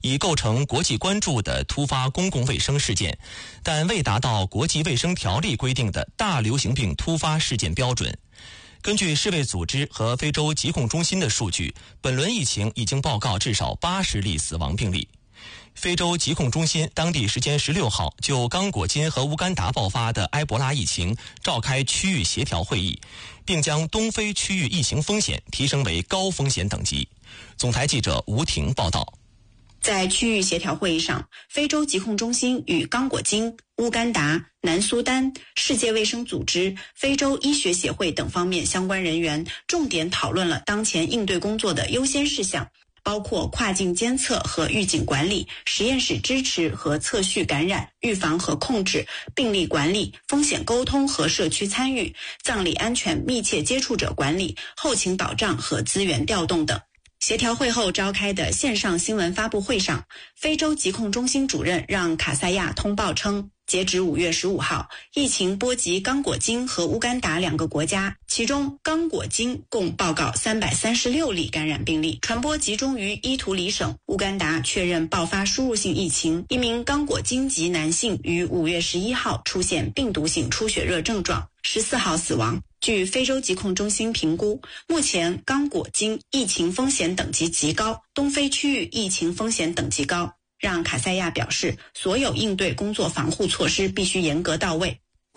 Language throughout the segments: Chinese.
已构成国际关注的突发公共卫生事件，但未达到国际卫生条例规定的大流行病突发事件标准。根据世卫组织和非洲疾控中心的数据，本轮疫情已经报告至少80例死亡病例。非洲疾控中心当地时间16号就刚果金和乌干达爆发的埃博拉疫情召开区域协调会议，并将东非区域疫情风险提升为高风险等级。总台记者吴婷报道。 在区域协调会议上，非洲疾控中心与刚果金、乌干达、南苏丹、世界卫生组织、非洲医学协会等方面相关人员重点讨论了当前应对工作的优先事项，包括跨境监测和预警管理、实验室支持和测序感染、预防和控制、病例管理、风险沟通和社区参与、葬礼安全密切接触者管理、后勤保障和资源调动等。协调会后召开的线上新闻发布会上，非洲疾控中心主任让卡塞亚通报称，截止5月15号，疫情波及刚果金和乌干达2个国家，其中刚果金共报告336例感染病例，传播集中于伊图里省。乌干达确认爆发输入性疫情，一名刚果金籍男性于5月11号出现病毒性出血热症状，14号死亡。据非洲疾控中心评估，目前刚果金疫情风险等级极高，东非区域疫情风险等级高。让卡塞亚表示，所有应对工作防护措施必须严格到位。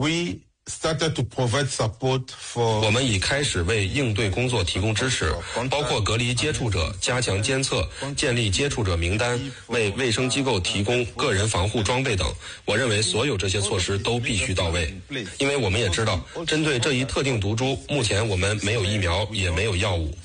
我们已开始为应对工作提供支持，包括隔离接触者、加强监测、建立接触者名单、为卫生机构提供个人防护装备等。我认为所有这些措施都必须到位，因为我们也知道，针对这一特定毒株，目前我们没有疫苗，也没有药物。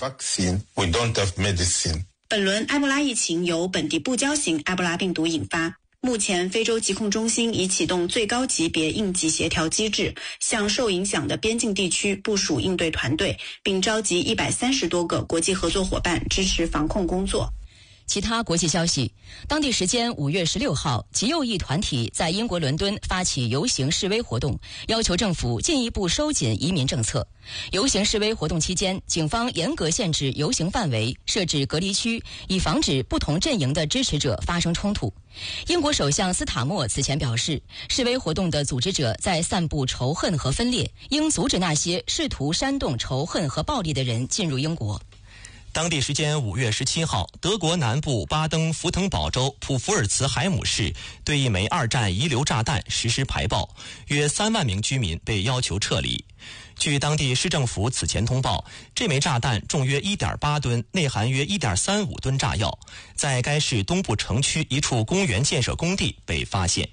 本轮埃博拉疫情由本地布胶型埃博拉病毒引发。目前非洲疾控中心已启动最高级别应急协调机制，向受影响的边境地区部署应对团队，并召集130多个国际合作伙伴支持防控工作。 其他国际消息，当地时间5月16号，极右翼团体在英国伦敦发起游行示威活动，要求政府进一步收紧移民政策。游行示威活动期间，警方严格限制游行范围，设置隔离区，以防止不同阵营的支持者发生冲突。英国首相斯塔默此前表示，示威活动的组织者在散布仇恨和分裂，应阻止那些试图煽动仇恨和暴力的人进入英国。 当地时间5月17号，德国南部巴登符腾堡州普福尔茨海姆市对一枚2战遗留炸弹实施排爆，约3万名居民被要求撤离。据当地市政府此前通报，这枚炸弹重约 1.8 吨，内含约 1.35 吨炸药，在该市东部城区一处公园建设工地被发现。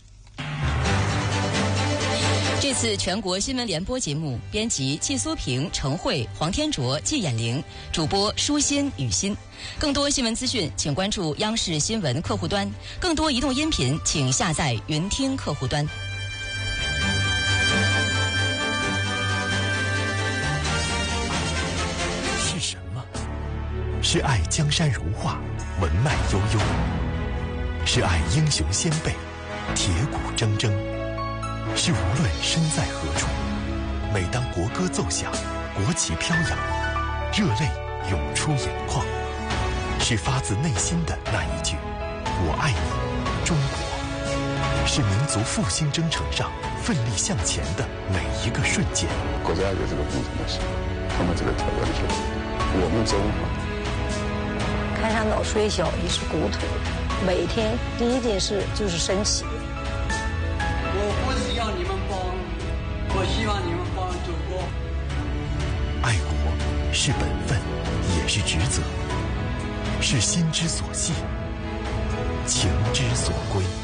这次全国新闻联播节目，编辑季苏平、程慧、黄天卓、季衍玲，主播舒心、雨欣。更多新闻资讯，请关注央视新闻客户端。更多移动音频，请下载云听客户端。 是什么？是爱江山如画，文脉悠悠；是爱英雄先辈，铁骨铮铮。是无论身在何处，每当国歌奏响，国旗飘扬，热泪涌出眼眶，是发自内心的那一句我爱你中国，是民族复兴征程上奋力向前的每一个瞬间。 国家有这个工程的时候，他们这个条要求我们中华开山早虽小，已是国土，每天第一件事就是升旗。 我不是要你们帮，我希望你们帮祖国。 爱国是本分，也是职责，是心之所系，情之所归。